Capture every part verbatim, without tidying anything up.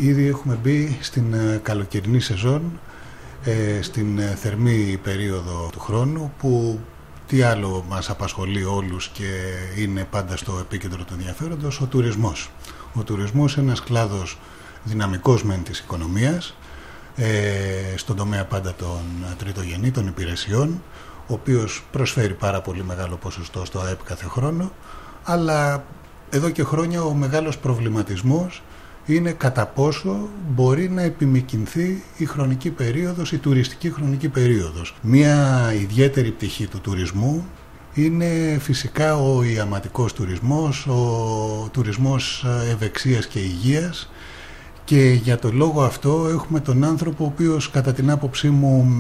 Ήδη έχουμε μπει στην καλοκαιρινή σεζόν, ε, στην θερμή περίοδο του χρόνου, που τι άλλο μας απασχολεί όλους και είναι πάντα στο επίκεντρο του ενδιαφέροντος, ο τουρισμός. Ο τουρισμός είναι ένας κλάδος δυναμικός μεν της οικονομίας, ε, στον τομέα πάντα των τριτογενή, των υπηρεσιών, ο οποίος προσφέρει πάρα πολύ μεγάλο ποσοστό στο ΑΕΠ κάθε χρόνο, αλλά εδώ και χρόνια ο μεγάλος προβληματισμός είναι κατά πόσο μπορεί να επιμικινθεί η χρονική περίοδος, η τουριστική χρονική περίοδος. Μία ιδιαίτερη πτυχή του τουρισμού είναι φυσικά ο ιαματικός τουρισμός, ο τουρισμός ευεξίας και υγείας, και για τον λόγο αυτό έχουμε τον άνθρωπο ο οποίος κατά την άποψή μου,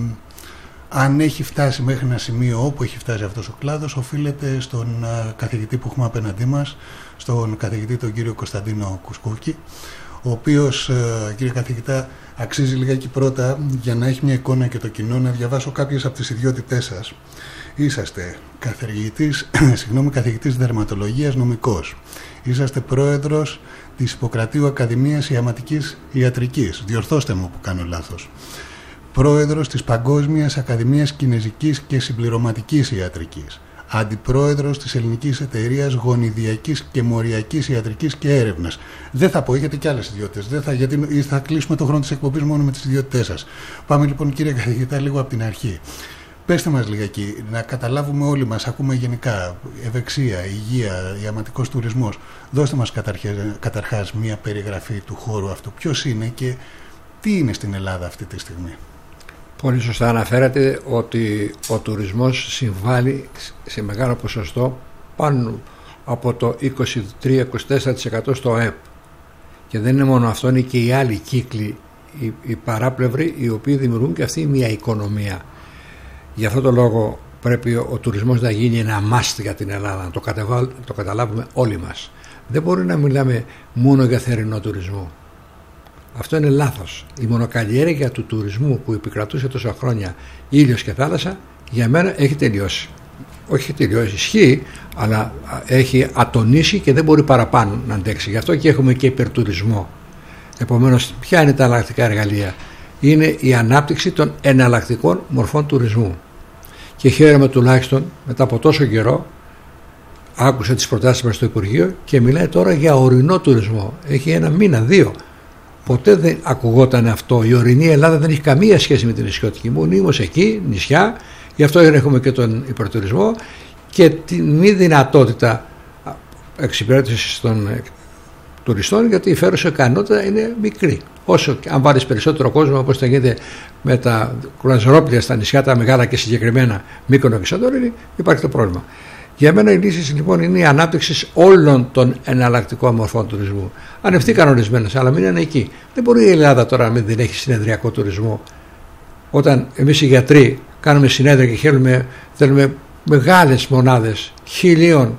αν έχει φτάσει μέχρι ένα σημείο όπου έχει φτάσει αυτός ο κλάδος, οφείλεται στον καθηγητή που έχουμε απέναντί μας, στον καθηγητή τον κύριο Κωνσταντίνο Κουσκούκη, ο οποίος, κύριε καθηγητά, αξίζει λιγάκι πρώτα, για να έχει μια εικόνα και το κοινό, να διαβάσω κάποιες από τις ιδιότητές σας. Είσαστε καθηγητής, συγγνώμη, καθηγητής δερματολογίας, νομικός. Είσαστε πρόεδρος της Ιπποκρατίου Ακαδημίας Ιαματικής Ιατρικής. Διορθώστε μου που κάνω λάθος. Πρόεδρος της Παγκόσμιας Ακαδημίας Κινεζικής και Συμπληρωματικής Ιατρικής. Αντιπρόεδρος της Ελληνικής Εταιρείας Γονιδιακής και Μοριακής Ιατρικής και Έρευνας. Δεν θα πω, γιατί και άλλες ιδιότητες. Δεν θα, γιατί θα κλείσουμε το χρόνο της εκπομπής μόνο με τις ιδιότητές σας. Πάμε λοιπόν, κύριε καθηγητά, λίγο από την αρχή. Πέστε μας λιγάκι, να καταλάβουμε όλοι μας, ακούμε γενικά ευεξία, υγεία, ιαματικός τουρισμός. Δώστε μας καταρχάς μία περιγραφή του χώρου αυτού. Ποιος είναι και τι είναι στην Ελλάδα αυτή τη στιγμή? Πολύ σωστά αναφέρατε ότι ο τουρισμός συμβάλλει σε μεγάλο ποσοστό, πάνω από το είκοσι τρία με είκοσι τέσσερα τοις εκατό στο ΑΕΠ. Και δεν είναι μόνο αυτό, είναι και οι άλλοι κύκλοι, οι, οι παράπλευροι, οι οποίοι δημιουργούν και αυτή μια οικονομία. Γι' αυτό το λόγο πρέπει ο τουρισμός να γίνει ένα must για την Ελλάδα, να το, κατεβα... το καταλάβουμε όλοι μας. Δεν μπορεί να μιλάμε μόνο για θερινό τουρισμό. Αυτό είναι λάθος. Η μονοκαλλιέργεια του τουρισμού που επικρατούσε τόσα χρόνια, ήλιος και θάλασσα, για μένα έχει τελειώσει. Όχι έχει τελειώσει, ισχύει, αλλά έχει ατονίσει και δεν μπορεί παραπάνω να αντέξει. Γι' αυτό και έχουμε και υπερτουρισμό. Επομένως, ποια είναι τα εναλλακτικά εργαλεία? Είναι η ανάπτυξη των εναλλακτικών μορφών τουρισμού. Και χαίρομαι τουλάχιστον μετά από τόσο καιρό, άκουσα τις προτάσεις μας στο Υπουργείο και μιλάει τώρα για ορεινό τουρισμό. Έχει ένα μήνα, δύο. Ποτέ δεν ακουγόταν αυτό. Η ορεινή Ελλάδα δεν έχει καμία σχέση με την νησιώτικη. Μονίμως εκεί, νησιά, γι' αυτό έχουμε και τον υπερτουρισμό και τη μη δυνατότητα εξυπηρέτησης των τουριστών, γιατί η φέρουσα ικανότητα είναι μικρή. Όσο αν βάλεις περισσότερο κόσμο, όπως θα γίνεται με τα κρουαζιερόπλια στα νησιά τα μεγάλα και συγκεκριμένα Μύκονο και Σαντορίνη, υπάρχει το πρόβλημα. Για μένα η λύση λοιπόν είναι η ανάπτυξη όλων των εναλλακτικών μορφών τουρισμού. Ανευθύκαν ορισμένες, αλλά μην είναι εκεί. Δεν μπορεί η Ελλάδα τώρα να μην έχει συνεδριακό τουρισμό. Όταν εμείς οι γιατροί κάνουμε συνέδρια και θέλουμε, θέλουμε μεγάλες μονάδες χιλίων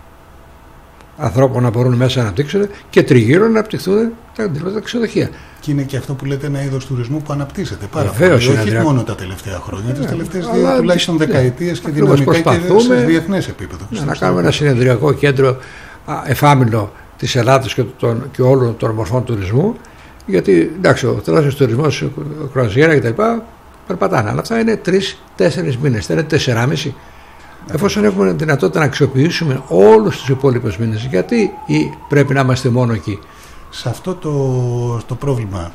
ανθρώπων να μπορούν μέσα να αναπτύξουν και τριγύρω να αναπτυχθούν τα αντιλήματα ξενοδοχεία. Και είναι και αυτό που λέτε ένα είδος τουρισμού που αναπτύσσεται πάρα πολύ. Όχι αδριά... μόνο τα τελευταία χρόνια, τις τελευταίες δύο τουλάχιστον δεκαετίες και δυναμικά και σε διεθνές επίπεδο. Να, να κάνουμε ένα συνεδριακό κέντρο εφάμιλο της Ελλάδας και, των, και όλων των μορφών τουρισμού, γιατί εντάξει, ο τεράστιος τουρισμός, ο κρουαζιέρα κτλ. Περπατάνε, αλλά αυτά είναι τρεις-τέσσερις μήνες, θα είναι τεσσεράμισι. Εφόσον έχουμε δυνατότητα να αξιοποιήσουμε όλους τους υπόλοιπους μήνες, γιατί ή πρέπει να είμαστε μόνο εκεί? Σε αυτό το, το πρόβλημα,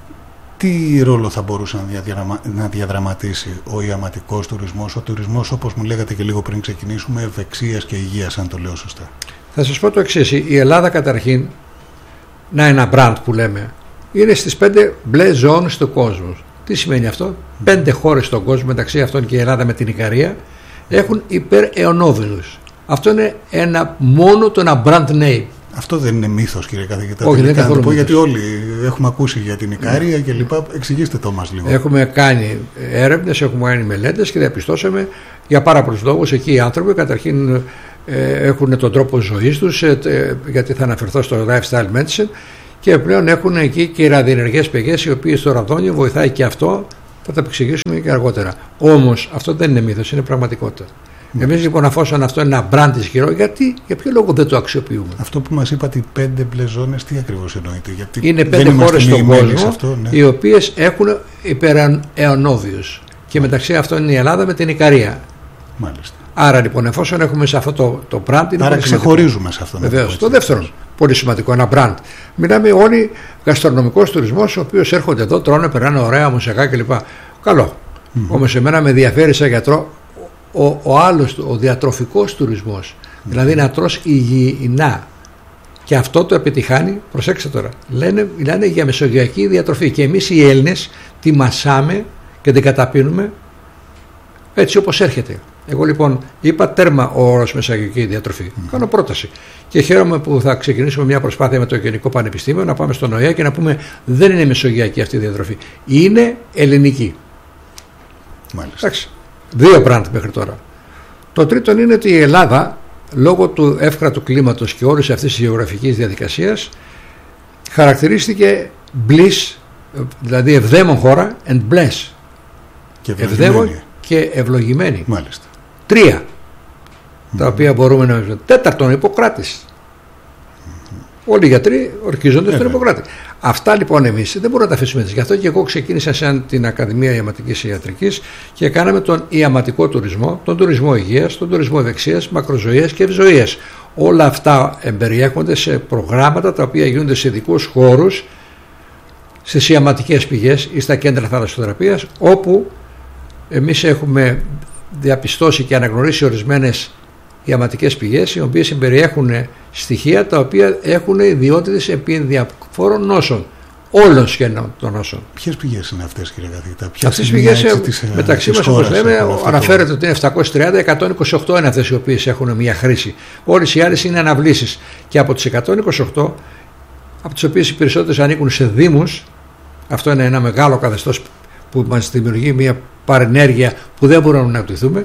τι ρόλο θα μπορούσε να, διαδραμα, να διαδραματίσει ο ιαματικός τουρισμός, ο τουρισμός όπως μου λέγατε και λίγο πριν ξεκινήσουμε, ευεξίας και υγείας, αν το λέω σωστά? Θα σας πω το εξής. Η Ελλάδα καταρχήν, να ένα brand που λέμε, είναι στις πέντε μπλε ζώνες του κόσμου. Τι σημαίνει αυτό? Mm. Πέντε χώρες στον κόσμο, μεταξύ αυτών και η Ελλάδα με την Ικαρία, έχουν υπεραιωνόβινους. Αυτό είναι ένα μόνο το ένα brand name. Αυτό δεν είναι μύθος, κύριε καθηγητά? Όχι, δεν είναι πω, γιατί όλοι έχουμε ακούσει για την Ικαρία και λοιπά. Εξηγήστε το μας λίγο. Έχουμε κάνει έρευνες, έχουμε κάνει μελέτες και διαπιστώσαμε για πάρα πολλούς λόγους. Εκεί οι άνθρωποι καταρχήν ε, έχουν τον τρόπο ζωής τους, ε, γιατί θα αναφερθώ στο lifestyle medicine, και πλέον έχουν εκεί και οι ραδιενεργές πηγές, οι οποίες το ραδόνιο βοηθάει και αυτό. Θα τα εξηγήσουμε και αργότερα. Όμως αυτό δεν είναι μύθος, είναι πραγματικότητα. Mm. Εμείς λοιπόν, αφόσον αυτό είναι ένα brand ισχυρό, γιατί, για ποιο λόγο δεν το αξιοποιούμε? Αυτό που μας είπατε, οι πέντε μπλε ζώνες, τι ακριβώς εννοείται? Γιατί είναι πέντε χώρες στον κόσμο, αυτό, ναι. οι οποίες έχουν υπεραιωνόβιους. Και μεταξύ αυτών είναι η Ελλάδα με την Ικαρία. Μάλιστα. Άρα λοιπόν, εφόσον έχουμε σε αυτό το, το brand, είναι άρα ξεχωρίζουμε σε αυτό. Βεβαίως. Το δεύτερο, πολύ σημαντικό, ένα brand. Μιλάμε όλοι γαστρονομικός τουρισμός, ο οποίος έρχονται εδώ, τρώνε, περνάνε ωραία μουσικά κλπ. Καλό. Mm-hmm. Όμως εμένα με ενδιαφέρει σαν γιατρό ο, ο άλλος, ο διατροφικός τουρισμός. Mm-hmm. Δηλαδή να τρως υγιεινά. Και αυτό το επιτυχάνει, προσέξτε τώρα, λένε, μιλάνε για μεσογειακή διατροφή. Και εμείς οι Έλληνες τη μασάμε και την καταπίνουμε έτσι όπως έρχεται. Εγώ λοιπόν είπα τέρμα ο όρος μεσογειακή διατροφή. Mm-hmm. Κάνω πρόταση. Και χαίρομαι που θα ξεκινήσουμε μια προσπάθεια με το Γενικό Πανεπιστήμιο να πάμε στον ΟΗΕ και να πούμε δεν είναι μεσογειακή αυτή η διατροφή. Είναι ελληνική. Μάλιστα. Εντάξει. Δύο brand μέχρι τώρα. Το τρίτο είναι ότι η Ελλάδα, λόγω του εύκρατου κλίματος και όλης αυτής της γεωγραφικής διαδικασίας, χαρακτηρίστηκε bliss, δηλαδή ευδαίμον χώρα, and bless. Και ευδαίμον και ευλογημένη. Μπορούμε Τρία. Mm-hmm. Τα οποία μπορούμε να... Τέταρτον, Ιπποκράτης. Mm-hmm. Όλοι οι γιατροί ορκίζονται στον Ιπποκράτη. Αυτά λοιπόν εμείς δεν μπορούμε να τα αφήσουμε έτσι. Γι' αυτό και εγώ ξεκίνησα σαν την Ακαδημία Ιαματικής Ιατρικής και κάναμε τον ιαματικό τουρισμό, τον τουρισμό υγείας, τον τουρισμό ευεξίας, μακροζωίας και ευζωίας. Όλα αυτά εμπεριέχονται σε προγράμματα τα οποία γίνονται σε ειδικούς χώρους, στις ιαματικές πηγές ή στα κέντρα θαλασσοθεραπείας, όπου εμείς έχουμε διαπιστώσει και αναγνωρίσει ορισμένες ιαματικές πηγές, οι οποίες περιέχουν στοιχεία τα οποία έχουν ιδιότητες επί διαφόρων νόσων, όλων σχεδόν των νόσων. Ποιες πηγές είναι αυτές, κύριε καθηγητά? Αυτές τις πηγές μεταξύ μας, όπως λέμε, αναφέρεται ότι είναι επτακόσιες τριάντα, εκατόν είκοσι οκτώ είναι αυτές οι οποίες έχουν μια χρήση. Όλες οι άλλες είναι αναβλήσεις. Και από τις εκατόν είκοσι οκτώ, από τις οποίες οι περισσότερες ανήκουν σε δήμους, αυτό είναι ένα μεγάλο καθεστώς που μας δημιουργεί μια παρενέργεια που δεν μπορούμε να αναπτυχθούμε.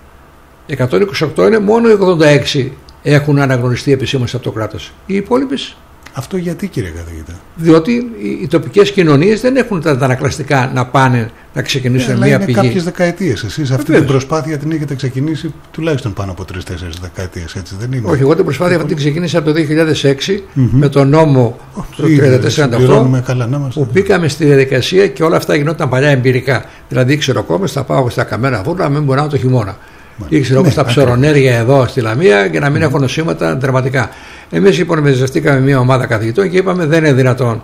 εκατόν είκοσι οκτώ είναι, μόνο οι ογδόντα έξι έχουν αναγνωριστεί επισήμως από το κράτος. Οι υπόλοιπες. Αυτό γιατί, κύριε καθηγητά? Διότι οι, οι τοπικές κοινωνίες δεν έχουν τα αντανακλαστικά να πάνε να ξεκινήσουν yeah, μια είναι πηγή. Κάποιες δεκαετίες. Εσείς αυτή την προσπάθεια την έχετε ξεκινήσει τουλάχιστον πάνω από τρεις-τέσσερις δεκαετίες, έτσι δεν είναι? Όχι, εγώ την προσπάθεια αυτή την ξεκίνησα από το δύο χιλιάδες έξι mm-hmm. με τον νόμο oh, του τριάντα τέσσερα σαράντα οκτώ που μπήκαμε στη διαδικασία και όλα αυτά γινόταν παλιά εμπειρικά. Δηλαδή ήξερα ακόμα θα πάω στα Καμένα Βούρνα να μην μπορώ το χειμώνα. Ήξερα όπως τα ψωρονέρια εδώ στη Λαμία και να μην έχω νοσήματα δραματικά. Εμείς λοιπόν μεζευτήκαμε μια ομάδα καθηγητών και είπαμε δεν είναι δυνατόν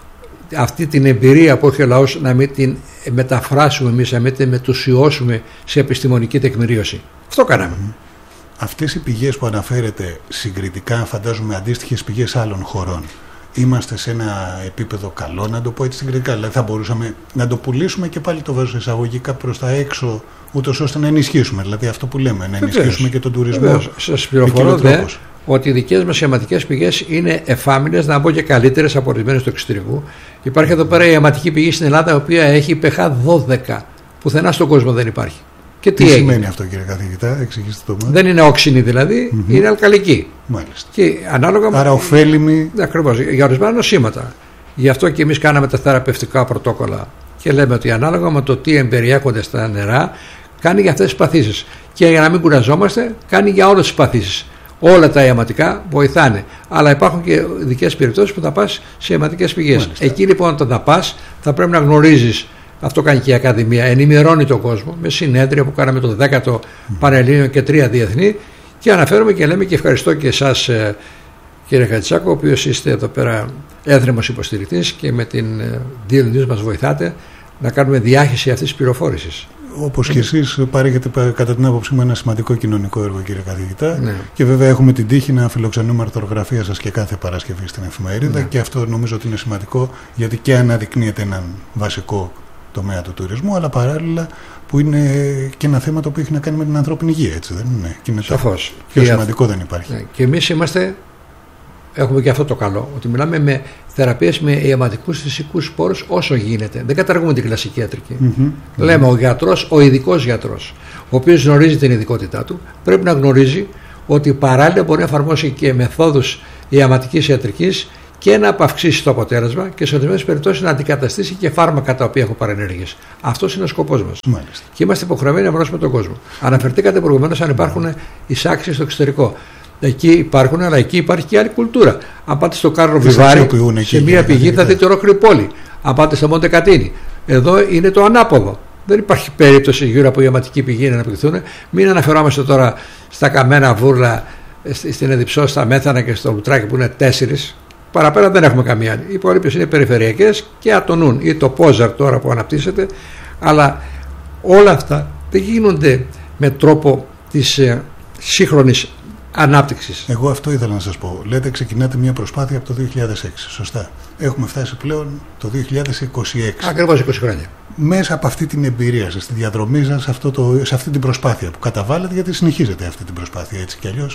αυτή την εμπειρία που έχει ο λαός να μην την μεταφράσουμε εμείς, να μην την μετουσιώσουμε σε επιστημονική τεκμηρίωση. Αυτό κάναμε. Αυτές οι πηγές που αναφέρετε συγκριτικά, φαντάζομαι αντίστοιχες πηγές άλλων χωρών, είμαστε σε ένα επίπεδο καλό, να το πω έτσι συγκριτικά? Δηλαδή θα μπορούσαμε να το πουλήσουμε και πάλι το βάζω εισαγωγικά προς τα έξω, ούτως ώστε να ενισχύσουμε, δηλαδή αυτό που λέμε, να ενισχύσουμε και τον τουρισμό. Σας πληροφορώ δε ότι οι δικές μας ιαματικές πηγές είναι εφάμιλες, να πω και καλύτερες από ορισμένες του εξωτερικού. Υπάρχει εδώ πέρα η ιαματική πηγή στην Ελλάδα, η οποία έχει πH δώδεκα. Πουθενά στον κόσμο δεν υπάρχει. Και τι, τι σημαίνει αυτό, κύριε καθηγητά, εξηγήστε το μας. Δεν είναι όξινη δηλαδή, mm-hmm. είναι αλκαλική. Μάλιστα. Και ανάλογα άρα ωφέλιμη. Ακριβώς, για ορισμένα νοσήματα. Γι' αυτό και εμείς κάναμε τα θεραπευτικά πρωτόκολλα και λέμε ότι ανάλογα με το τι εμπεριέχονται στα νερά, κάνει για αυτές τις παθήσεις. Και για να μην κουραζόμαστε, κάνει για όλες τις παθήσεις. Όλα τα ιαματικά βοηθάνε. Αλλά υπάρχουν και ειδικές περιπτώσεις που θα πας σε ιαματικές πηγές. Μάλιστα. Εκεί λοιπόν όταν θα πας, θα πρέπει να γνωρίζεις. Αυτό κάνει και η Ακαδημία. Ενημερώνει τον κόσμο με συνέδρια που κάναμε το δέκατο mm. Πανελλήνιο και τρία διεθνή. Και αναφέρομαι και λέμε και ευχαριστώ και εσάς, κύριε Χατζησάκο, ο οποίος είστε εδώ πέρα έθρεμος υποστηρικτής και με την Deal News μας βοηθάτε να κάνουμε διάχυση αυτής της πληροφόρησης. Όπως και εσείς παρέχετε κατά την άποψή μου ένα σημαντικό κοινωνικό έργο, κύριε καθηγητά. Ναι. Και βέβαια έχουμε την τύχη να φιλοξενούμε αρθρογραφία σας και κάθε Παρασκευή στην εφημερίδα. Ναι. Και αυτό νομίζω ότι είναι σημαντικό, γιατί και αναδεικνύεται έναν βασικό τομέα του τουρισμού, αλλά παράλληλα που είναι και ένα θέμα το οποίο έχει να κάνει με την ανθρώπινη υγεία, έτσι δεν είναι? Και είναι σαφώς. Πιο σημαντικό δεν υπάρχει. Ναι. Και εμείς είμαστε, έχουμε και αυτό το καλό, ότι μιλάμε με θεραπείες με ιαματικούς φυσικούς σπόρους όσο γίνεται. Δεν καταργούμε την κλασική ιατρική. Mm-hmm. Λέμε ο γιατρός, ο ειδικός γιατρός, ο οποίος γνωρίζει την ειδικότητά του, πρέπει να γνωρίζει ότι παράλληλα μπορεί να εφαρμόσει και μεθόδους ιαματικής ιατρικής και να αυξήσει το αποτέλεσμα και σε ορισμένες περιπτώσεις να αντικαταστήσει και φάρμακα τα οποία έχουν παρενέργειες. Αυτός είναι ο σκοπός μας. Μάλιστα. Και είμαστε υποχρεωμένοι να βρώσουμε τον κόσμο. Αναφερθήκατε προηγουμένως αν υπάρχουν εισάξεις στο εξωτερικό. Εκεί υπάρχουν, αλλά εκεί υπάρχει και άλλη κουλτούρα. Αν πάτε στο Κάρλο Βιβάρι, σε μία πηγή θα δείτε ολόκληρη πόλη. Αν πάτε στο Μοντε Κατίνι, εδώ είναι το ανάποδο. Δεν υπάρχει περίπτωση γύρω από ιαματική πηγή να αναπτυχθούν. Μην αναφερόμαστε τώρα στα καμένα βούρλα, στην Εδιψό, στα Μέθανα και στο Λουτράκι που είναι τέσσερις. Παραπέρα δεν έχουμε καμία. Οι υπόλοιπες είναι περιφερειακές και ατονούν, ή το Πόζαρ τώρα που αναπτύσσεται. Αλλά όλα αυτά δεν γίνονται με τρόπο της ε, σύγχρονης ανάπτυξης. Εγώ αυτό ήθελα να σας πω. Λέτε ξεκινάτε μια προσπάθεια από το δύο χιλιάδες έξι. Σωστά. Έχουμε φτάσει πλέον το δύο χιλιάδες είκοσι έξι. Ακριβώς είκοσι χρόνια. Μέσα από αυτή την εμπειρία σας, στη διαδρομή σας, σε, αυτό το, σε αυτή την προσπάθεια που καταβάλλετε, γιατί συνεχίζετε αυτή την προσπάθεια έτσι κι αλλιώς,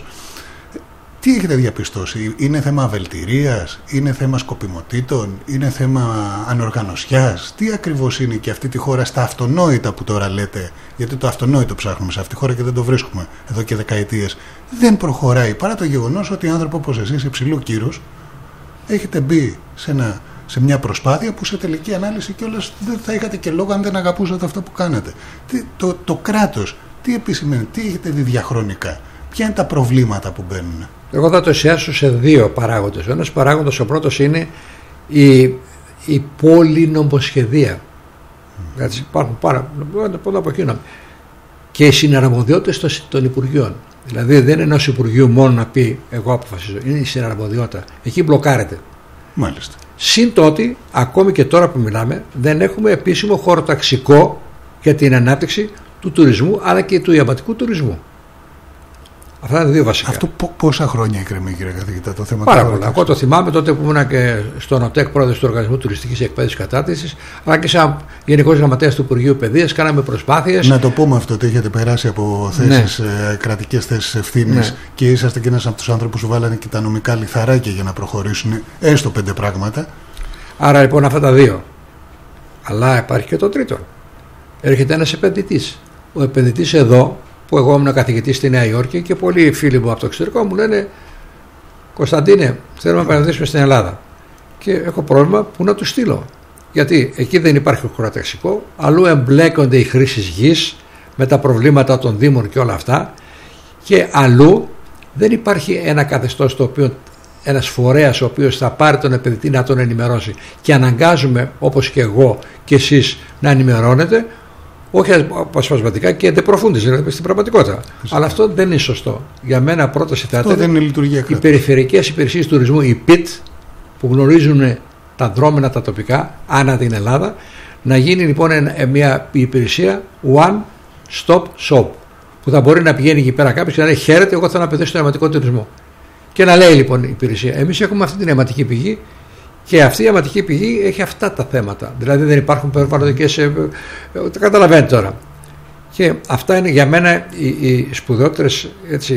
τι έχετε διαπιστώσει? Είναι θέμα βελτηρίας, είναι θέμα σκοπιμοτήτων, είναι θέμα ανοργανωσιάς? Τι ακριβώς είναι και αυτή τη χώρα στα αυτονόητα που τώρα λέτε, γιατί το αυτονόητο ψάχνουμε σε αυτή τη χώρα και δεν το βρίσκουμε εδώ και δεκαετίες, δεν προχωράει, παρά το γεγονός ότι άνθρωποι όπως εσείς υψηλού κύρους έχετε μπει σε, ένα, σε μια προσπάθεια που σε τελική ανάλυση κιόλας δεν θα είχατε και λόγο αν δεν αγαπούσατε αυτό που κάνετε. Τι, το, το κράτος, τι επισημαίνει, τι έχετε δει διαχρονικά? Ποια είναι τα προβλήματα που μπαίνουν? Εγώ θα το εστιάσω σε δύο παράγοντες. Ο ένας παράγοντας, ο πρώτος, είναι η, η πολυνομοσχεδία. Mm. Έτσι, υπάρχουν πάρα πολλά από εκείνα. Και οι συναρμοδιότητες των Υπουργείων. Δηλαδή δεν είναι ενός Υπουργείου μόνο να πει εγώ αποφασίζω. Είναι η συναρμοδιότητα. Εκεί μπλοκάρεται. Μάλιστα. Συν τότε, ακόμη και τώρα που μιλάμε, δεν έχουμε επίσημο χωροταξικό για την ανάπτυξη του τουρισμού αλλά και του ιαματικού τουρισμού. Αυτά είναι δύο βασικά. Αυτό πόσα χρόνια εκκρεμεί, κύριε καθηγητά, το θέμα? Πάρα πολλά. Εγώ το θυμάμαι τότε που ήμουν και στον ΟΤΕΚ, πρόεδρος του Οργανισμού Τουριστικής Εκπαίδευσης Κατάρτισης, αλλά και σαν Γενικός Γραμματέας του Υπουργείου Παιδείας, κάναμε προσπάθειες. Να το πούμε αυτό, ότι έχετε περάσει από θέσεις, ναι. κρατικές θέσεις ευθύνης, ναι. και είσαστε και ένας από τους άνθρωπους που βάλανε και τα νομικά λιθαράκια για να προχωρήσουν έστω πέντε πράγματα. Άρα λοιπόν αυτά τα δύο. Αλλά υπάρχει και το τρίτο. Έρχεται ένας επενδυτής. Ο επενδυτής εδώ, που εγώ ήμουν καθηγητής στη Νέα Υόρκη και πολλοί φίλοι μου από το εξωτερικό μου λένε Κωνσταντίνε, θέλουμε να επενδύσουμε στην Ελλάδα και έχω πρόβλημα που να του στείλω, γιατί εκεί δεν υπάρχει χωροταξικό, αλλού εμπλέκονται οι χρήσεις γης με τα προβλήματα των δήμων και όλα αυτά, και αλλού δεν υπάρχει ένα καθεστώς, το οποίο, ένας φορέας ο οποίος θα πάρει τον επενδυτή να τον ενημερώσει, και αναγκάζουμε όπως και εγώ και εσείς να ενημερώνετε, όχι αποσπασματικά και εντεπροφούντες, δηλαδή στην πραγματικότητα. Φυσικά. Αλλά αυτό δεν είναι σωστό. Για μένα πρόταση θα ήταν οι περιφερειακές υπηρεσίες τουρισμού, οι πιτ, που γνωρίζουν τα δρόμενα τα τοπικά ανά την Ελλάδα, να γίνει λοιπόν μια υπηρεσία one stop shop, που θα μπορεί να πηγαίνει εκεί πέρα κάποιος και να λέει χαίρετε, εγώ θέλω να παιδίσω στον αιματικό τουρισμό. Και να λέει λοιπόν η υπηρεσία, εμείς έχουμε αυτή την αιματική πηγή. Και αυτή η αιματική πηγή έχει αυτά τα θέματα. Δηλαδή δεν υπάρχουν περιβαλλοντικές. Ε, ε, το καταλαβαίνετε τώρα. Και αυτά είναι για μένα οι, οι σπουδαιότερες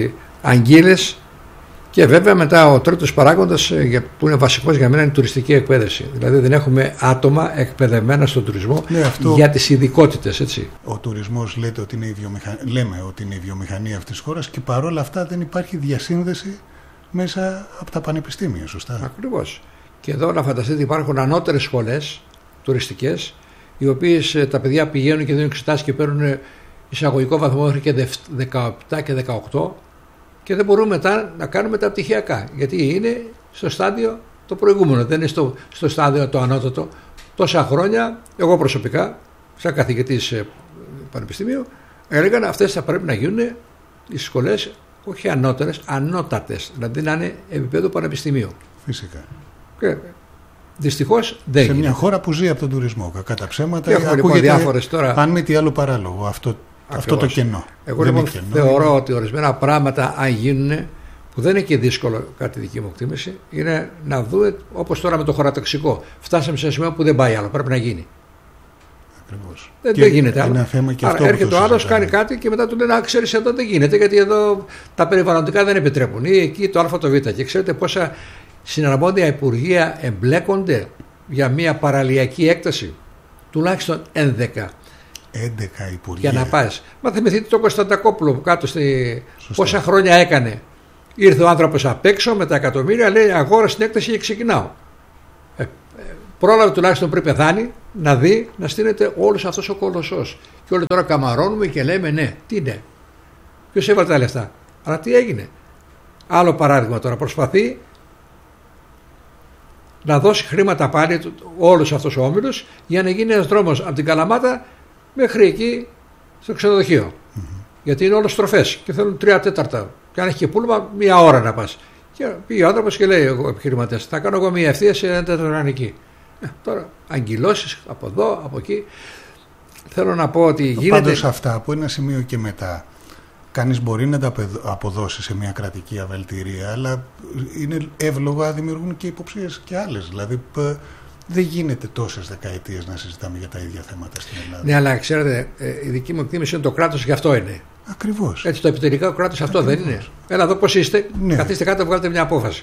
αγγείλες. Και βέβαια μετά ο τρίτος παράγοντας, που είναι βασικός για μένα, είναι η τουριστική εκπαίδευση. Δηλαδή δεν έχουμε άτομα εκπαιδευμένα στον τουρισμό, ναι, αυτό... για τις ειδικότητες. Έτσι. Ο τουρισμός λέτε ότι είναι η βιομηχανία, λέμε ότι είναι η βιομηχανία αυτής της χώρας, και παρόλα αυτά δεν υπάρχει διασύνδεση μέσα από τα πανεπιστήμια, σωστά? Ακριβώς. Και εδώ να φανταστείτε υπάρχουν ανώτερες σχολές τουριστικές, οι οποίες τα παιδιά πηγαίνουν και δίνουν εξετάσεις και παίρνουν εισαγωγικό βαθμό μέχρι και δεκαεπτά και δεκαοκτώ, και δεν μπορούν μετά να κάνουμε τα πτυχιακά, γιατί είναι στο στάδιο το προηγούμενο, δεν είναι στο, στο στάδιο το ανώτατο. Τόσα χρόνια εγώ προσωπικά, σαν καθηγητής πανεπιστημίου, έλεγαν αυτές θα πρέπει να γίνουν οι σχολές όχι ανώτερες, ανώτατες, δηλαδή να είναι επίπεδο πανεπιστημίου. Φυσικά. Και δυστυχώς δεν σε είναι. μια χώρα που ζει από τον τουρισμό, κατά ψέματα, έχουμε λοιπόν διάφορες τώρα. Αν μη τι άλλο παράλογο, αυτό, αυτό το κενό. Εγώ λοιπόν κενό, θεωρώ είναι... ότι ορισμένα πράγματα, αν γίνουν, που δεν είναι και δύσκολο, κάτι δική μου εκτίμηση, είναι να δούμε, όπως τώρα με το χωροταξικό. Φτάσαμε σε ένα σημείο που δεν πάει άλλο, πρέπει να γίνει. Ακριβώς. Δεν, δεν γίνεται άλλο. Θέμα και Άρα αυτό έρχεται ο άλλος, κάνει κάτι και μετά του λένε: α, ξέρεις, εδώ δεν γίνεται, γιατί εδώ τα περιβαλλοντικά δεν επιτρέπουν. Ή εκεί το Α το Β. Και ξέρετε πόσα συναρμόδια υπουργεία εμπλέκονται για μια παραλιακή έκταση? Τουλάχιστον έντεκα. έντεκα υπουργεία. Για να πας. Μα θυμηθείτε το Κωνσταντακόπουλο που κάτω στη. Σωστά. Πόσα χρόνια έκανε. Ήρθε ο άνθρωπος απ' έξω με τα εκατομμύρια, λέει: αγόρασε την έκταση και ξεκινάω. πρόλαβε τουλάχιστον πριν πεθάνει να δει να στείνεται όλος αυτός ο κολοσσός. Και όλοι τώρα καμαρώνουμε και λέμε ναι, τι ναι. Ποιος έβαλε τα λεφτά. Αλλά τι έγινε. Άλλο παράδειγμα τώρα. Προσπαθεί να δώσει χρήματα πάλι όλος αυτός ο όμιλος για να γίνει ένας δρόμος από την Καλαμάτα μέχρι εκεί στο ξενοδοχείο. Mm-hmm. Γιατί είναι όλες στροφές και θέλουν τρία τέταρτα. Και αν έχει και πούλμα, μία ώρα να πας. Και πήγε ο άνθρωπος και λέει ο επιχειρηματίας, θα κάνω εγώ μία ευθεία σε ένα τέταρτο. Ε, τώρα αγκυλώσεις από εδώ, από εκεί. Θέλω να πω ότι γίνεται. Πάντως αυτά από ένα σημείο και μετά. Κανείς μπορεί να τα αποδώσει σε μια κρατική αβελτηρία, αλλά είναι εύλογα, δημιουργούν και υποψίες και άλλες. Δηλαδή δεν γίνεται τόσες δεκαετίες να συζητάμε για τα ίδια θέματα στην Ελλάδα. Ναι, αλλά ξέρετε, η δική μου εκτίμηση είναι το κράτος γι' αυτό είναι. Ακριβώς. Έτσι, το επιτελικό κράτος αυτό Ακριβώς. δεν είναι. Έλα εδώ πώς είστε, ναι. Καθίστε κάτω, βγάλετε μια απόφαση.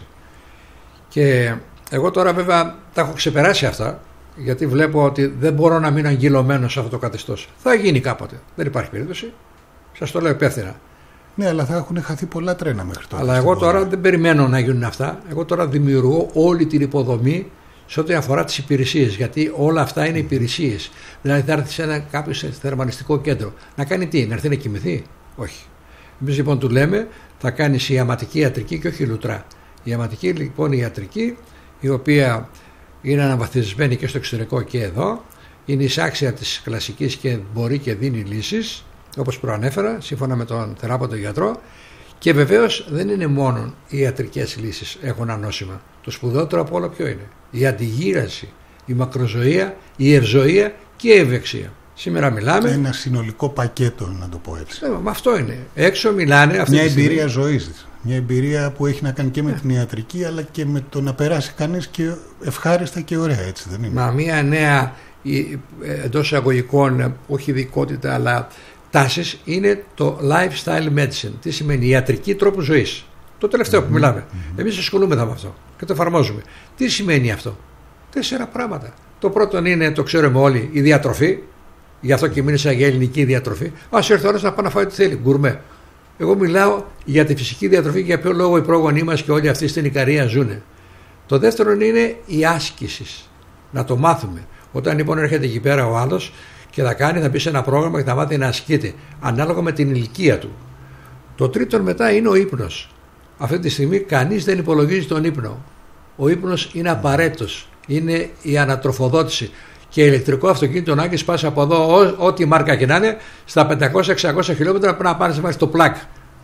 Και εγώ τώρα βέβαια τα έχω ξεπεράσει αυτά, γιατί βλέπω ότι δεν μπορώ να μείνω αγγυλωμένος σε αυτό το καθεστώς. Θα γίνει κάποτε. Δεν υπάρχει περίπτωση. Σας το λέω υπεύθυνα. Ναι, αλλά θα έχουν χαθεί πολλά τρένα μέχρι τώρα. Αλλά εγώ τώρα δεν περιμένω να γίνουν αυτά. Εγώ τώρα δημιουργώ όλη την υποδομή σε ό,τι αφορά τις υπηρεσίες. Γιατί όλα αυτά είναι υπηρεσίες. Δηλαδή θα έρθει σε ένα κάποιο θερμανιστικό κέντρο. Να κάνει τι, να έρθει να κοιμηθεί. Όχι. Εμείς λοιπόν του λέμε θα κάνει ιαματική ιατρική και όχι λουτρά. Η ιαματική λοιπόν η ιατρική, η οποία είναι αναβαθμισμένη και στο εξωτερικό και εδώ, είναι εισάξια της κλασικής και μπορεί και δίνει λύσεις. Όπως προανέφερα, σύμφωνα με τον θεράποντο γιατρό, και βεβαίως δεν είναι μόνο οι ιατρικές λύσεις έχουν ανώσιμα. Το σπουδαιότερο από όλα ποιο είναι? Η αντιγύρανση, η μακροζωία, η ευζωία και η ευεξία. Σήμερα μιλάμε. Ένα συνολικό πακέτο, να το πω έτσι. Ε, με αυτό είναι. Έξω μιλάνε. Αυτή μια εμπειρία ζωής. Μια εμπειρία που έχει να κάνει και με yeah. την ιατρική, αλλά και με το να περάσει κανείς και ευχάριστα και ωραία, έτσι δεν είναι? Μα μια νέα εντός εισαγωγικών, όχι ειδικότητα, αλλά τάσεις είναι το lifestyle medicine. Τι σημαίνει? Ιατρική τρόπου ζωής. Το τελευταίο mm-hmm. που μιλάμε. Mm-hmm. Εμείς ασχολούμεθα με αυτό και το εφαρμόζουμε. Τι σημαίνει αυτό? Τέσσερα πράγματα. Το πρώτο είναι, το ξέρουμε όλοι, η διατροφή. Γι' αυτό και μίλησα για ελληνική διατροφή. Ας έρθει ο άλλος να πάει να φάει ό,τι θέλει. Γκουρμέ. Εγώ μιλάω για τη φυσική διατροφή, για ποιο λόγο οι πρόγονοί μας και όλοι αυτοί στην Ικαρία ζουν. Το δεύτερο είναι η άσκηση. Να το μάθουμε. Όταν λοιπόν έρχεται εκεί πέρα ο άλλος και θα κάνει, θα μπει σε ένα πρόγραμμα και θα μάθει να ασκείται ανάλογα με την ηλικία του. Το τρίτο μετά είναι ο ύπνος. Αυτή τη στιγμή κανείς δεν υπολογίζει τον ύπνο. Ο ύπνος είναι απαραίτητος. Είναι η ανατροφοδότηση. Και ηλεκτρικό αυτοκίνητο να έχει σπάσει από εδώ, ό,τι μάρκα και να είναι, στα πεντακόσια εξακόσια χιλιόμετρα πρέπει να πάρεις μέχρι το πλάκ.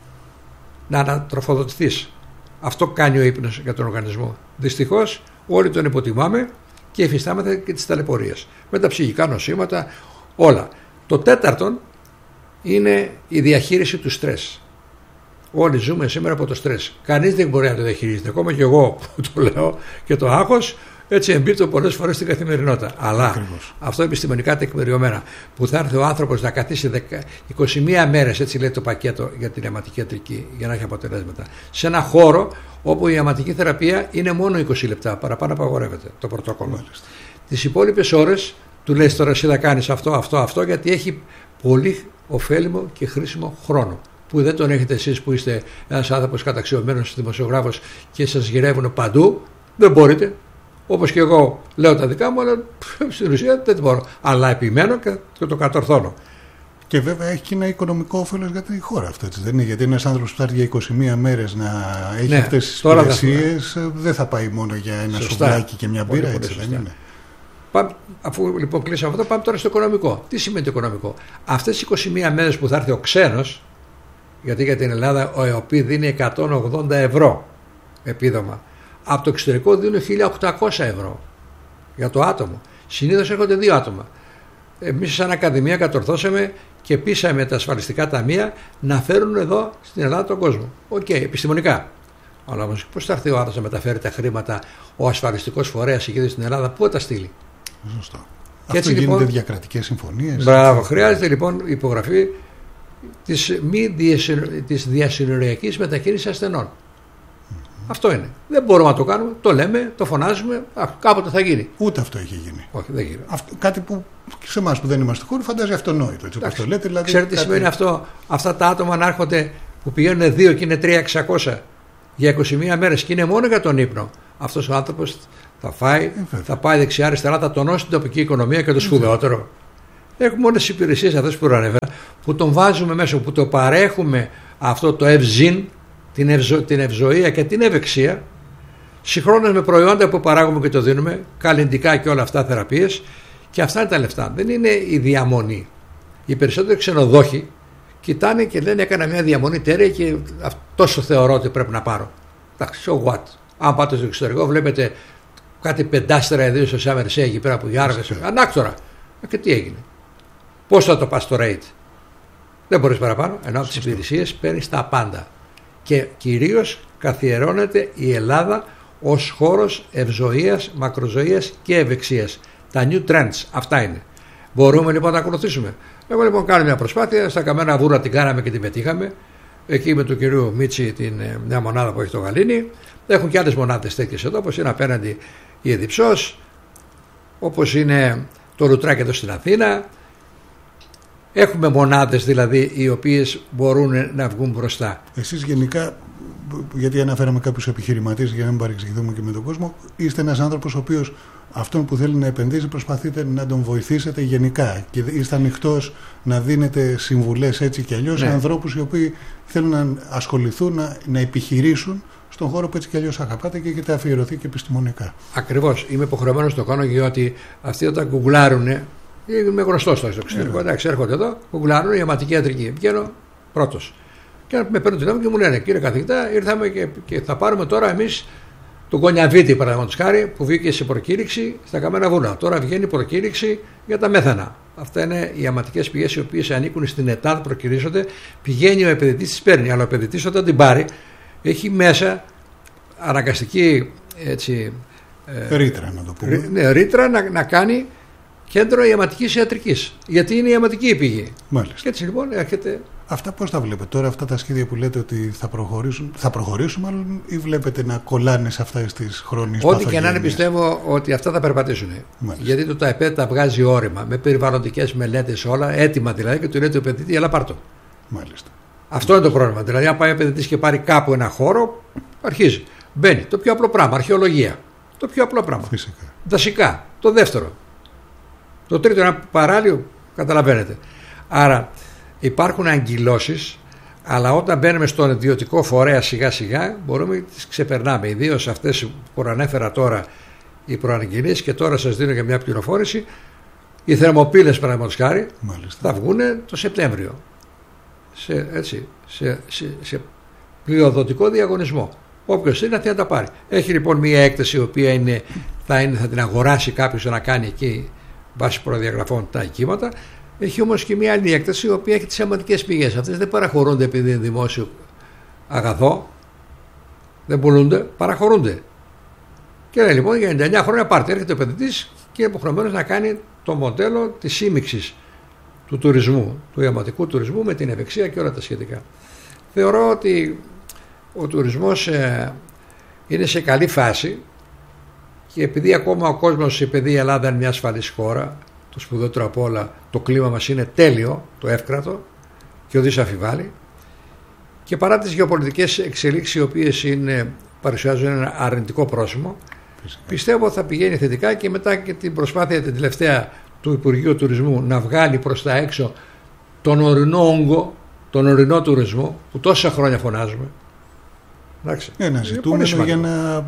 Να ανατροφοδοτηθείς. Αυτό κάνει ο ύπνος για τον οργανισμό. Δυστυχώς όλοι τον υποτιμάμε και υφιστάμεθα και τις ταλαιπωρίες. Με τα ψυχικά νοσήματα, όλα. Το τέταρτον είναι η διαχείριση του στρες. Όλοι ζούμε σήμερα από το στρες. Κανείς δεν μπορεί να το διαχειρίζεται. Ακόμα και εγώ που το λέω και το άγχος, έτσι εμπίπτω πολλές φορές στην καθημερινότητα. Αλλά Ακριβώς. αυτό επιστημονικά τεκμηριωμένα, που θα έρθει ο άνθρωπος να καθίσει είκοσι μία μέρες, έτσι λέει το πακέτο για την ιαματική ιατρική, για να έχει αποτελέσματα, σε ένα χώρο όπου η ιαματική θεραπεία είναι μόνο είκοσι λεπτά, παραπάνω απαγορεύεται το πρωτόκολλο. Τις υπόλοιπες ώρες του λέει τώρα εσύ θα κάνεις αυτό, αυτό, αυτό, γιατί έχει πολύ ωφέλιμο και χρήσιμο χρόνο. Που δεν τον έχετε εσείς που είστε ένας άνθρωπος καταξιωμένος δημοσιογράφος και σας γυρεύουν παντού, δεν μπορείτε. Όπως και εγώ λέω τα δικά μου, αλλά στην ουσία δεν μπορώ. Αλλά επιμένω και το κατορθώνω. Και βέβαια έχει και ένα οικονομικό όφελος για τη χώρα αυτό, έτσι δεν είναι? Γιατί ένας άνθρωπος που θα έρθει για είκοσι μία μέρες να έχει ναι, αυτές τις υπηρεσίες θα... δεν θα πάει μόνο για ένα σουβλάκι και μια μπύρα, έτσι δεν είναι? Πάμε, αφού λοιπόν κλείσαμε αυτό, πάμε τώρα στο οικονομικό. Τι σημαίνει το οικονομικό? Αυτές οι είκοσι μία μέρες που θα έρθει ο ξένος, γιατί για την Ελλάδα ο ΕΟΠΗ δίνει εκατόν ογδόντα ευρώ επίδομα. Από το εξωτερικό δίνουν χίλια οκτακόσια ευρώ για το άτομο. Συνήθως έρχονται δύο άτομα. Εμείς σαν Ακαδημία κατορθώσαμε και πείσαμε τα ασφαλιστικά ταμεία να φέρουν εδώ στην Ελλάδα τον κόσμο. Οκ, okay, επιστημονικά. Αλλά όμως πώς θα έρθει ο άλλος να μεταφέρει τα χρήματα, ο ασφαλιστικός φορέας εκεί στην Ελλάδα, πού θα τα στείλει? Σωστό. Και αυτό γίνονται λοιπόν διακρατικές συμφωνίες. Μπράβο, χρειάζεται λοιπόν υπογραφή της, μη της διασυνοριακής μετακίνησης ασθενών. Αυτό είναι. Δεν μπορούμε να το κάνουμε, το λέμε, το φωνάζουμε, α, κάποτε θα γίνει. Ούτε αυτό έχει γίνει. Όχι, δεν γίνει. Αυτό, κάτι που σε εμάς που δεν είμαστε χώροι φαντάζει αυτονόητο. Έτσι, όπως το λέτε, δηλαδή, ξέρετε τι κάτι... σημαίνει αυτό? Αυτά τα άτομα να έρχονται που πηγαίνουν δύο και είναι τρία χιλιάδες εξακόσια για είκοσι μία μέρες και είναι μόνο για τον ύπνο. Αυτός ο άνθρωπος θα φάει, ε, θα πάει δεξιά-αριστερά, θα τονώσει την τοπική οικονομία και το σπουδαιότερο. Έχουμε όλες τις υπηρεσίες αυτές που προανέφερα, που τον βάζουμε μέσα, που το παρέχουμε αυτό το ευζήν, την, ευζω, την ευζοία και την ευεξία, συγχρόνως με προϊόντα που παράγουμε και το δίνουμε, καλλυντικά και όλα αυτά θεραπείες, και αυτά είναι τα λεφτά. Δεν είναι η διαμονή. Οι περισσότεροι ξενοδόχοι κοιτάνε και λένε: έκανα μια διαμονή τέρια και τόσο θεωρώ ότι πρέπει να πάρω. Εντάξει, so what. Αν πάτε στο εξωτερικό, βλέπετε κάτι πεντάστερα εδίου στο Σάμερσέ εκεί πέρα που γιάργασε. Ανάκτορα. Και τι έγινε. Πώς θα το πας στο rate. Δεν μπορείς παραπάνω. Ενώ από τις υπηρεσίες παίρνεις τα πάντα. Και κυρίως καθιερώνεται η Ελλάδα ως χώρος ευζοίας, μακροζωίας και ευεξίας. Τα new trends. Αυτά είναι. Μπορούμε λοιπόν να ακολουθήσουμε. Εγώ λοιπόν κάνω μια προσπάθεια. Στα Καμένα Βούρα την κάναμε και την πετύχαμε. Εκεί με του κυρίου Μίτσι, την μια μονάδα που έχει το Γαλήνη. Έχουν και άλλες μονάδες τέτοιες εδώ, όπως είναι απέναντι η Εδιψός, όπως είναι το Ρουτράκι εδώ στην Αθήνα. Έχουμε μονάδες δηλαδή οι οποίες μπορούν να βγουν μπροστά. Εσείς γενικά, γιατί αναφέραμε κάποιους επιχειρηματίες για να μην παρεξηγηθούμε και με τον κόσμο, είστε ένας άνθρωπος ο οποίος αυτόν που θέλει να επενδύσει προσπαθείτε να τον βοηθήσετε γενικά και είστε ανοιχτός να δίνετε συμβουλές έτσι και αλλιώς, ναι, σε ανθρώπους οι οποίοι θέλουν να ασχοληθούν, να, να επιχειρήσουν στον χώρο που έτσι και αλλιώς αγαπάτε και έχετε αφιερωθεί και επιστημονικά. Ακριβώς. Είμαι υποχρεωμένος να το κάνω, γιατί αυτοί όταν γκουγκλάρουν, είμαι γνωστός στο εξωτερικό, yeah, εντάξει, έρχονται εδώ, γκουγκλάρουν ιαματική ιατρική. Βγαίνω πρώτος. Και με παίρνουν τηλέφωνο και μου λένε: κύριε καθηγητά, ήρθαμε και, και θα πάρουμε τώρα εμείς τον Κονιαβίτη, παραδείγματος χάρη, που βγήκε σε προκήρυξη στα Καμένα Βούνα. Τώρα βγαίνει προκήρυξη για τα μέθανα. Αυτά είναι οι ιαματικές πηγές οι οποίες ανήκουν στην ΕΤΑΔ, προκυρήσονται. Πηγαίνει ο επενδυτής, τις παίρνει, αλλά ο επενδυτής όταν την πάρει έχει μέσα αναγκαστική έτσι, ε, ρήτρα, να το πούμε. Ναι, ρήτρα να, να κάνει κέντρο ιαματικής ιατρικής. Γιατί είναι η ιαματική η πηγή. Μάλιστα. Και έτσι λοιπόν έρχεται. Αυτά πώς τα βλέπετε τώρα, αυτά τα σχέδια που λέτε ότι θα προχωρήσουν, θα προχωρήσουν μάλλον, ή βλέπετε να κολλάνε σε αυτά τις χρόνιες παθογένειες? Ό,τι και να είναι, πιστεύω ότι αυτά θα περπατήσουν. Μάλιστα. Γιατί το ΤΑΕΠΕ τα βγάζει όρημα, με περιβαλλοντικές μελέτες όλα, έτοιμα δηλαδή, και του λέει το επενδυτή: έλα πάρ' το. Μάλιστα. Αυτό είναι το πρόβλημα. Δηλαδή, αν πάει ο επενδυτής και πάρει κάπου ένα χώρο, αρχίζει. Μπαίνει. Το πιο απλό πράγμα, αρχαιολογία. Το πιο απλό πράγμα. Φυσικά. Δασικά. Το δεύτερο. Το τρίτο, ένα παράλληλο, καταλαβαίνετε. Άρα υπάρχουν αγκυλώσεις, αλλά όταν μπαίνουμε στον ιδιωτικό φορέα σιγά σιγά μπορούμε να τις ξεπερνάμε. Ιδίως αυτές που προανέφερα τώρα, οι προαναγγελίες, και τώρα σας δίνω και μια πληροφόρηση. Οι θερμοπύλες, παραδείγματος χάρη, θα βγουν το Σεπτέμβριο. Σε, έτσι, σε, σε, σε πλειοδοτικό διαγωνισμό. Όποιος είναι θα τα πάρει. Έχει λοιπόν μια έκθεση η οποία είναι, θα, είναι, θα την αγοράσει κάποιος να κάνει εκεί βάσει προδιαγραφών τα οικήματα. Έχει όμως και μια άλλη έκθεση η οποία έχει τις ιαματικές πηγές. Αυτές δεν παραχωρούνται επειδή είναι δημόσιο αγαθό, δεν πουλούνται, παραχωρούνται. Και λέει λοιπόν για ενενήντα εννέα χρόνια πάρτε. Έρχεται ο επενδυτής και είναι υποχρεωμένος να κάνει το μοντέλο της σύμμιξης του τουρισμού, του ιαματικού τουρισμού με την ευεξία και όλα τα σχετικά. Θεωρώ ότι ο τουρισμός ε, είναι σε καλή φάση, και επειδή ακόμα ο κόσμος, επειδή η Ελλάδα είναι μια ασφαλής χώρα, το σπουδαιότερο από όλα, το κλίμα μας είναι τέλειο, το εύκρατο και ουδής αφιβάλλει, και παρά τις γεωπολιτικές εξελίξεις οι οποίες είναι, παρουσιάζουν ένα αρνητικό πρόσημο, φυσικά, πιστεύω θα πηγαίνει θετικά, και μετά και την προσπάθεια την τελευταία του Υπουργείου Τουρισμού να βγάλει προς τα έξω τον ορεινό όγκο, τον ορεινό τουρισμό που τόσα χρόνια φωνάζουμε. Εντάξει, ναι, να ζητούμε για να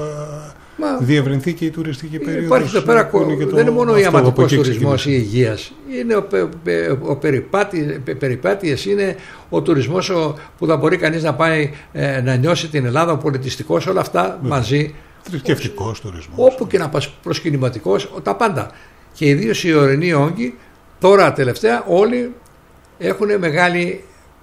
Μα... διευρυνθεί και η τουριστική περίοδος. Υπάρχει εδώ πέρα, είναι το... δεν είναι μόνο ο ιαματικός τουρισμός ή υγείας. Είναι ο, ο, ο περιπάτη, περιπάτειες, είναι ο τουρισμός ο, που θα μπορεί κανείς να πάει ε, να νιώσει την Ελλάδα, ο πολιτιστικός, όλα αυτά yeah. μαζί. Θρησκευτικός τουρισμός. Όπου και να πας, προσκυνηματικός, τα πάντα. Και ιδίως οι ορεινοί όγκοι, τώρα τελευταία όλοι έχουν μεγάλη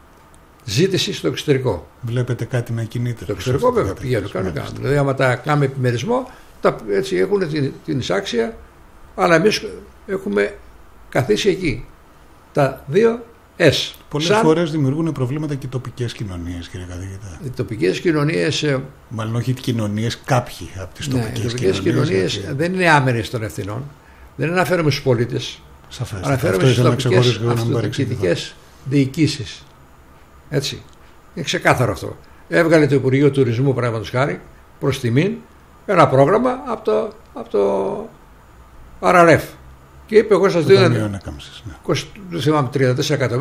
ζήτηση στο εξωτερικό. Βλέπετε κάτι να κινείται? Το εξωτερικό βέβαια πηγαίνουν, κάνουν, κάνουν. Δηλαδή άμα τα κάνουμε επιμερισμό, τα, έτσι έχουν την, την εισάξια, αλλά εμείς έχουμε καθίσει εκεί. Τα δύο S. Πολλές Σαν... φορές δημιουργούν προβλήματα και οι τοπικές κοινωνίες, κύριε καθηγητά. Οι τοπικές κοινωνίες... Μάλλον όχι οι κοινωνίες, κάποιοι από τις τοπικές, ναι, οι τοπικές κοινωνίες. κοινωνίες δεν είναι άμερες των ευθυνών. Δεν αναφέρομαι στους πολίτες. Σαφές. Αναφέρομαι στις τοπικές αυτοδιοικητικές διοικήσεις. Έτσι. Είναι ξεκάθαρο αυτό. Έβγαλε το Υπουργείο Τουρισμού, παραδείγματος χάρη, προς τιμήν ένα πρόγραμμα από το, από το αρ αρ εφ. Και είπε: εγώ σας δίνω. Ναι. Δεν θυμάμαι, τριάντα τέσσερα εκατομμύρια.